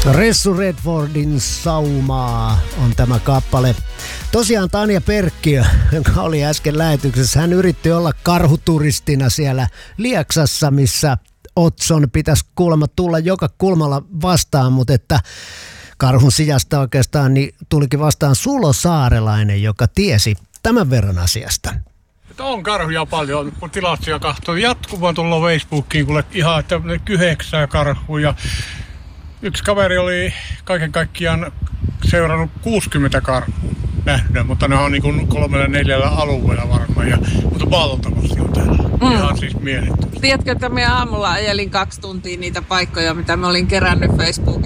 Ressu Redfordin Saumaa on tämä kappale. Tosiaan Tanja Perkkiö, joka oli äsken lähetyksessä, hän yritti olla karhuturistina siellä Lieksassa, missä Otson pitäisi kuulemma tulla joka kulmalla vastaan, mutta että karhun sijasta oikeastaan niin tulikin vastaan Sulo Saarelainen, joka tiesi tämän verran asiasta. On karhuja paljon, kun tilastoja katsoo jatkuvan tulla Facebookiin, kuule ihan, että ne 9 karhuja. Yksi kaveri oli kaiken kaikkiaan seurannut 60 karhua nähdä, mutta ne on niin kuin 3-4 alueella varmaan, mutta valtavasti on täällä. Ihan siis mielettömästi. Tiedätkö, että minä aamulla ajelin 2 tuntia niitä paikkoja, mitä mä olin kerännyt Facebookissa?